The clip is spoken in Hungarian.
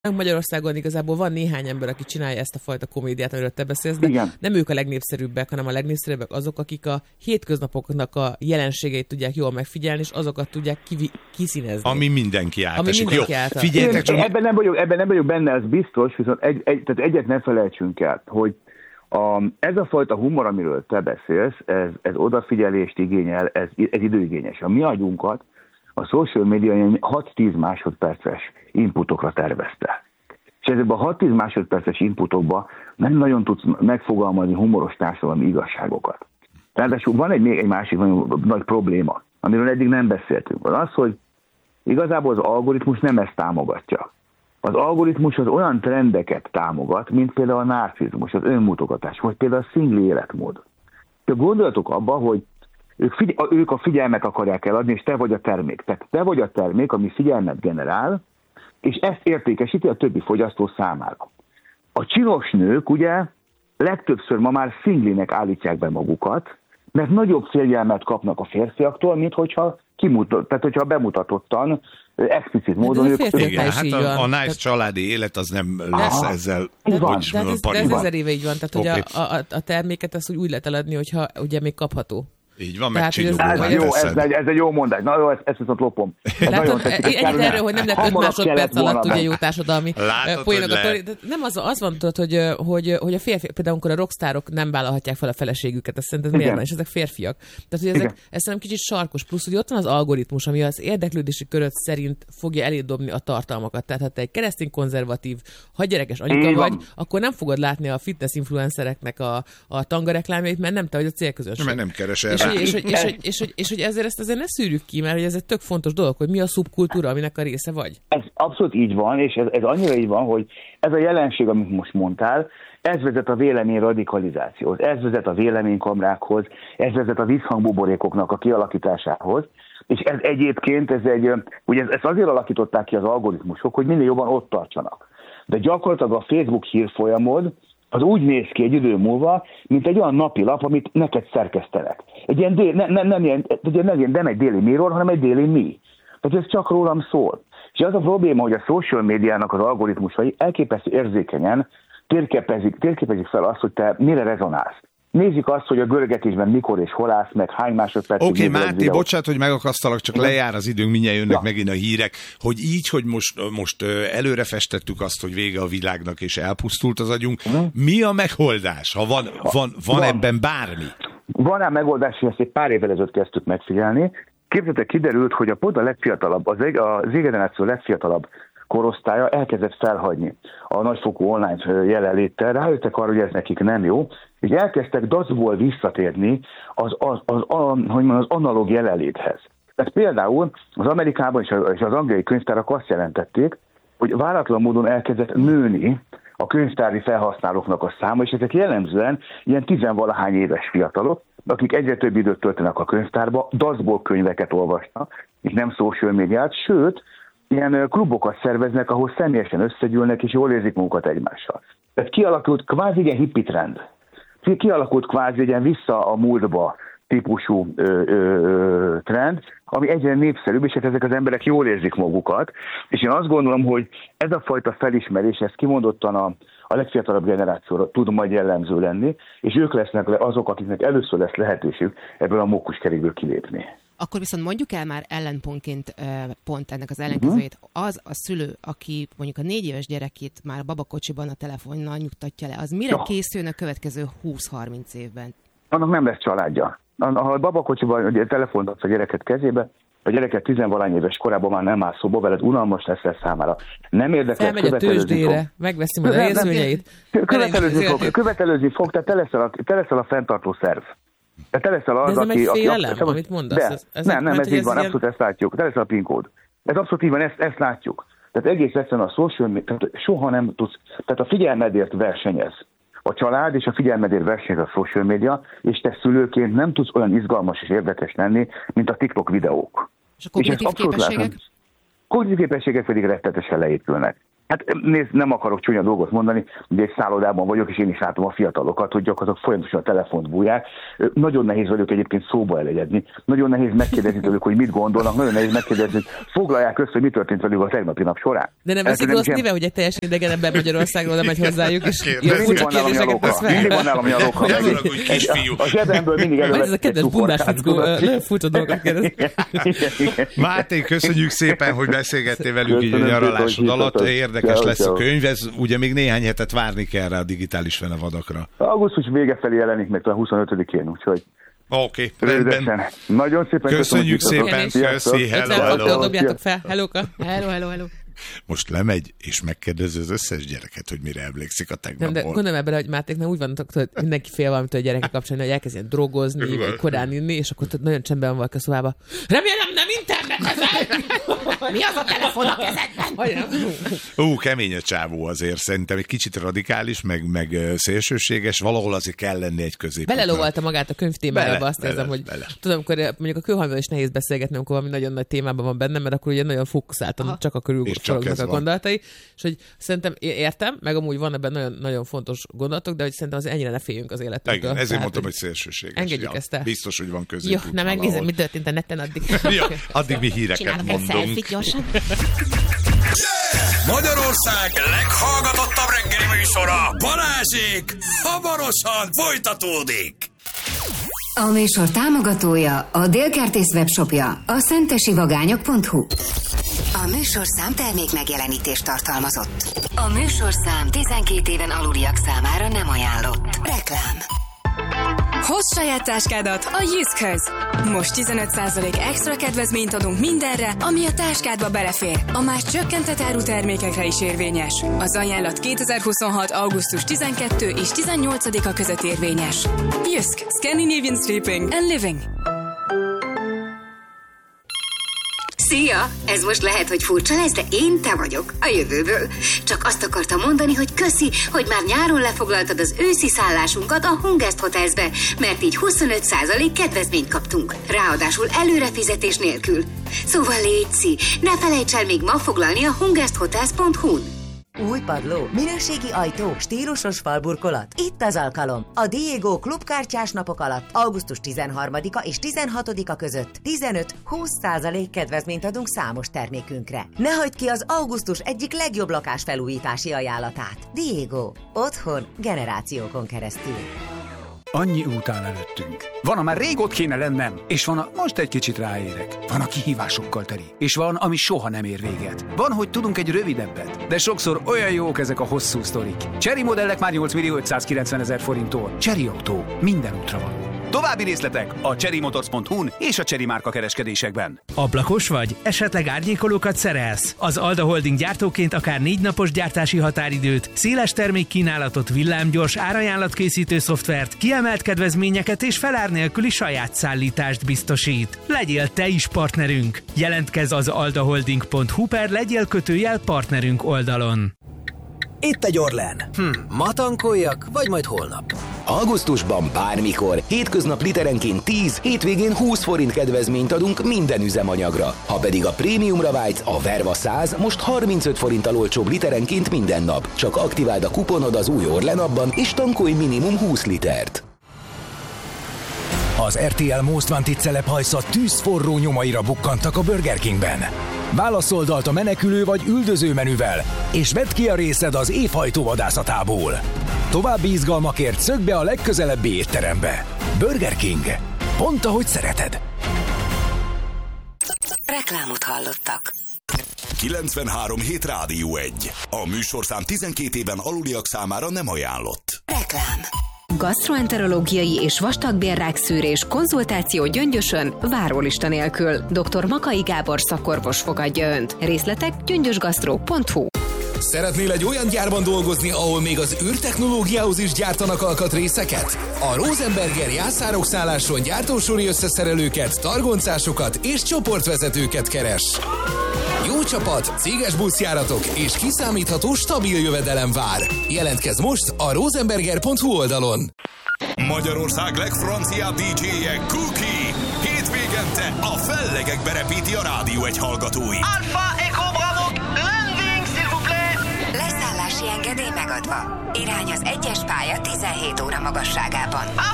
Magyarországon igazából van néhány ember, aki csinálja ezt a fajta komédiát, amiről te beszélsz, de nem ők a legnépszerűbbek, hanem a legnépszerűbbek azok, akik a hétköznapoknak a jelenségeit tudják jól megfigyelni, és azokat tudják kiszínezni. Ami mindenki által. Figyeljetek csak. Ebben nem vagyok benne, ez biztos, viszont tehát egyet ne felejtsünk el, hogy ez a fajta humor, amiről te beszélsz, ez odafigyelést igényel, ez időigényes. A mi agyunkat a social media 6-10 másodperces inputokra tervezte. És ezekben a 6-10 másodperces inputokban nem nagyon tudsz megfogalmazni humoros társadalmi igazságokat. Ráadásul van még egy másik nagyon nagy probléma, amiről eddig nem beszéltünk. Az, hogy igazából az algoritmus nem ezt támogatja. Az algoritmus az olyan trendeket támogat, mint például a narcizmus, az önmutogatás, vagy például a szingli életmód. De gondoljatok abba, hogy ők a figyelmet akarják eladni, és te vagy a termék. Tehát te vagy a termék, ami figyelmet generál, és ezt értékesíti a többi fogyasztó számára. A csinos nők ugye legtöbbször ma már szinglinek állítják be magukat, mert nagyobb figyelmet kapnak a férfiaktól, mint hogyha bemutatottan, explicit módon ők... Igen, hát a nice családi élet az nem lesz ezzel... De ez 1000 éve így van, tehát hogy a terméket azt úgy lehet eladni, hogyha ugye még kapható. Így van, meg ez egy jó mondás. Na jó, ezt viszont lopom. Ennyit erről, hogy nem lehet 5 másodperc alatt ugye jó társadalmi folyamatokat. Nem az van, tudod, hogy a férfiak, például amikor a rockstárok nem vállalhatják fel a feleségüket, azt szerinted miért van, és ezek férfiak. Tehát, hogy ez szerintem kicsit sarkos. Plusz, hogy ott van az algoritmus, ami az érdeklődési köröd szerint fogja elédobni a tartalmakat. Tehát, ha te egy keresztény konzervatív, hadgyerekes anyuka vagy, akkor nem fogod látni a fitness influencereknek a tanga reklámjait, mert nem te vagy a célközönség. Mert nem keresel. És hogy ezért ezt azért ne szűrjük ki, mert ez egy tök fontos dolog, hogy mi a szubkultúra, aminek a része vagy. Ez abszolút így van, és ez annyira így van, hogy ez a jelenség, amit most mondtál, ez vezet a vélemény radikalizációhoz, ez vezet a véleménykamrákhoz, ez vezet a visszhangbuborékoknak a kialakításához, és ez egyébként, ugye ezt azért alakították ki az algoritmusok, hogy minél jobban ott tartsanak. De gyakorlatilag a Facebook hírfolyamod az úgy néz ki egy idő múlva, mint egy olyan napilap, amit neked szerkesztenek. Egy ilyen nem egy Daily Mirror, hanem egy Daily Me. Tehát ez csak rólam szól. És az a probléma, hogy a social médiának az algoritmusai elképesztő érzékenyen térképezik fel azt, hogy te mire rezonálsz. Nézzük azt, hogy a görgetésben mikor és hol állsz, meg hány másodpercig. Oké, Máté, bocsánat, hogy megakasztalak, csak lejár az időnk, mindjárt jönnek megint a hírek, hogy így, hogy most előre festettük azt, hogy vége a világnak, és elpusztult az agyunk. Mi a megoldás, ha van ebben bármi? Van rá megoldás, hogy ezt egy pár évvel ezelőtt kezdtük megfigyelni. Képzeljétek, kiderült, hogy pont a legfiatalabb, az Z-generáció legfiatalabb korosztálya elkezdett felhagyni a nagyfokú online jelenléttel, rájöttek arra, hogy ez nekik nem jó, és elkezdtek dacból visszatérni az analóg jelenléthez. Tehát például az Amerikában és az angliai könyvtárak azt jelentették, hogy váratlan módon elkezdett nőni a könyvtári felhasználóknak a száma, és ezek jellemzően ilyen 10-valahány éves fiatalok, akik egyre több időt töltenek a könyvtárba, dacból könyveket olvasnak, és nem social médiát, sőt, ilyen klubokat szerveznek, ahol személyesen összegyűlnek, és jól érzik magukat egymással. Tehát kialakult kvázi egy hippie trend. Kialakult kvázi egy ilyen vissza a múltba típusú trend, ami egyre népszerűbb, és ezek az emberek jól érzik magukat. És én azt gondolom, hogy ez a fajta felismerés, ez kimondottan a legfiatalabb generációra tud majd jellemző lenni, és ők lesznek azok, akiknek először lesz lehetőség ebből a mókuskerékből kilépni. Akkor viszont mondjuk el már ellenpontként pont ennek az ellenkezőjét. Az a szülő, aki mondjuk a 4 éves gyerekét már babakocsiban a telefonnal nyugtatja le, az mire készülne a következő 20-30 évben? Annak nem lesz családja. Ha a babakocsiban telefont adsz a gyereket kezébe, a gyereket 10-valány éves korában már nem áll szóba veled, unalmas lesz számára. Nem érdekel, felmegy a tőzsdére, megveszi majd a részvényeit. Követelőzni fog, tehát te leszel a fenntartó szerv. Te leszel az, de ez nem egy félelem, amit mondasz? Ez így van, abszolút ezt látjuk. Te leszel a PIN kód. Ez abszolút így van, ezt látjuk. Tehát egész egyszerűen a social media, soha nem tudsz, tehát a figyelmedért versenyez. A család és a figyelmedért versenyez a social media, és te szülőként nem tudsz olyan izgalmas és érdekes lenni, mint a TikTok videók. És a kognitív képességek? Kognitív képességek pedig rettetesen leépülnek. Hát nézd, nem akarok csúnya dolgot mondani, de egy szállodában vagyok, és én is látom a fiatalokat, hogy gyakorlatilag folyamatosan a telefont bújják. Nagyon nehéz velük egyébként szóba elegyedni. Nagyon nehéz megkérdezni tőlük, hogy mit gondolnak, nagyon nehéz megkérdezni, hogy foglalják össze, hogy mi történt velük a tegnapi nap során. De nem veszik rossz néve, hogy egy teljesen idegen ember Magyarországról nem megy hozzájuk, és mindig van nálam a loka. A zsebemből mindig elővesz. Ez a kedves bundás fickó, lefutó dolgokat kérdez. Máté, köszönjük szépen, hogy beszélgettél velünk így a nyaralásod alatt. Érdekes lesz a könyv, ez ugye még néhány hetet várni kell rá a digitális fenevadakra. Augusztus vége felé jelenik meg a 25-én, úgyhogy oké, rendben. Nagyon szépen köszönjük szépen, köszi, hello. Dobjátok fel, hello. Most lemegy, és megkérdezi az összes gyereket, hogy mire emlékszik a tegnapból. De gondolom ebben, hogy Mátéknál úgy van, hogy mindenki fél valamitől a gyerekek kapcsolni, hogy elkezdjen drogozni, vagy korán inni, és akkor nagyon csendben van a szobában. Remélem nem internetezek! Mi az a telefon a kezedben? Kemény a csávó azért. Szerintem egy kicsit radikális, meg szélsőséges. Valahol azért kell lenni egy középutra. Belelovalta magát a könyv témájába, azt érzem, hogy tudom, amikor mondjuk a kőhalmon is nehéz beszélgetni, amikor valami nagyon nagy témában van bennem, mert akkor ugye nagyon fókuszáltan csak a körülforognak a gondolatai, és hogy szerintem értem, meg amúgy van ebben nagyon, nagyon fontos gondolatok, de hogy szerintem az ennyire ne féljünk az életünktől. Igen, ezért mondtam, hogy szélsőséges. Engedjük ezt el. Biztos, hogy van középút. Jó, megnézem, mi történt a neten addig. Addig mi híreket mondunk. Gyorsan. Magyarország leghallgatottabb reggeli műsora, Balázsék hamarosan folytatódik. A műsor támogatója a Délkertész webshopja, a szentesivagányok.hu. A műsorszám termék megjelenítést tartalmazott. A műsorszám 12 éven aluliak számára nem ajánlott. Reklám. Hozz saját táskádat a Jyskhez! Most 15% extra kedvezményt adunk mindenre, ami a táskádba belefér. A már csökkentett áru termékekre is érvényes. Az ajánlat 2026. augusztus 12 és 18-a között érvényes. Jysk, Scandinavian Sleeping and Living. Szia! Ez most lehet, hogy furcsa lesz, de én te vagyok, a jövőből. Csak azt akartam mondani, hogy köszi, hogy már nyáron lefoglaltad az őszi szállásunkat a Hungest Hotelsbe, mert így 25% kedvezményt kaptunk. Ráadásul előrefizetés nélkül. Szóval létszi, ne felejts el még ma foglalni a hungesthotels.hu-n. Új padló, minőségi ajtó, stílusos falburkolat. Itt az alkalom. A Diego klubkártyás napok alatt augusztus 13-a és 16-a között 15-20% kedvezményt adunk számos termékünkre. Ne hagyd ki az augusztus egyik legjobb lakásfelújítási ajánlatát. Diego. Otthon generációkon keresztül. Annyi út áll előttünk. Van, amár rég ott kéne lennem, és van, most egy kicsit ráérek. Van, a kihívásokkal teli, és van, ami soha nem ér véget. Van, hogy tudunk egy rövidebbet, de sokszor olyan jók ezek a hosszú sztorik. Chery modellek már 8.590.000 forinttól. Chery Autó. Minden útra való. További részletek a cherrymotors.hu-n és a Chery márka kereskedésekben. Ablakos vagy? Esetleg árnyékolókat szerelsz? Az Alda Holding gyártóként akár 4 napos gyártási határidőt, széles termékkínálatot, villámgyors árajánlatkészítő szoftvert, kiemelt kedvezményeket és felár nélküli saját szállítást biztosít. Legyél te is partnerünk! Jelentkezz az aldaholding.hu per legyél _partnerünk oldalon. Itt egy Orlen. Ma tankoljak, vagy majd holnap? Augusztusban bármikor, hétköznap literenként 10, hétvégén 20 forint kedvezményt adunk minden üzemanyagra. Ha pedig a prémiumra vágysz, a Verva 100 most 35 forinttal olcsóbb literenként minden nap. Csak aktiváld a kuponod az új Orlen appban, és tankolj minimum 20 litert. Az RTL Most Wanted celephajsza tűzforró nyomaira bukkantak a Burger Kingben. Válaszoldalt a menekülő vagy üldöző menüvel, és vedd ki a részed az évhajtó vadászatából. További izgalmakért szökj be a legközelebbi étterembe. Burger King. Pont ahogy szereted. Reklámot hallottak. 93.7 Rádió 1. A műsorszám 12 éven aluliak számára nem ajánlott. Reklám. Gastroenterológiai és vastagbélrák szűrés, konzultáció Gyöngyösön, várólista nélkül. Dr. Makai Gábor szakorvos fogadja Önt. Részletek gyöngyösgasztró.hu. Szeretnél egy olyan gyárban dolgozni, ahol még az űrtechnológiához is gyártanak alkatrészeket? A Rosenberger jászárok szálláson gyártósori összeszerelőket, targoncásokat és csoportvezetőket keres. Jó csapat, céges buszjáratok és kiszámítható stabil jövedelem vár. Jelentkezz most a rosenberger.hu oldalon. Magyarország legfranciább DJ-je Cookie. Hétvégente a fellegekbe repíti a Rádió 1 hallgatóit. Alpha Echo Bravo, landing s'il vous plaît. Engedély megadva. Irány az 1-es pálya 17 óra magasságában.